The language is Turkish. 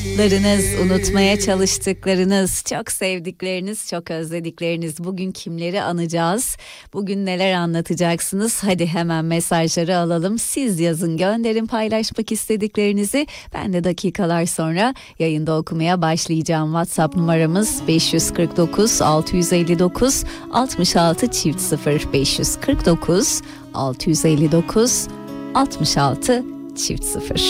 Unutmaya çalıştıklarınız, çok sevdikleriniz, çok özledikleriniz. Bugün kimleri anacağız? Bugün neler anlatacaksınız? Hadi hemen mesajları alalım. Siz yazın, gönderin paylaşmak istediklerinizi. Ben de dakikalar sonra yayında okumaya başlayacağım. WhatsApp numaramız 549 659 66 çift 0 549 659 66 çift 0.